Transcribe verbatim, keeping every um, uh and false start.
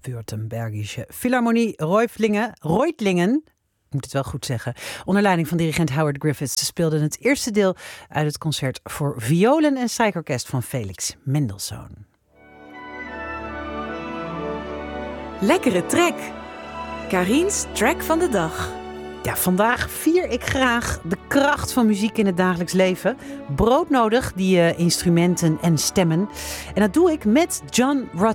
Württembergische Philharmonie Reutlingen, Reutlingen, ik moet het wel goed zeggen, onder leiding van dirigent Howard Griffiths. Ze speelden het eerste deel uit het concert voor violen en strijkorkest van Felix Mendelssohn. Lekkere track. Karin's track van de dag. Ja, vandaag vier ik graag de kracht van muziek in het dagelijks leven. Broodnodig, die uh, instrumenten en stemmen. En dat doe ik met John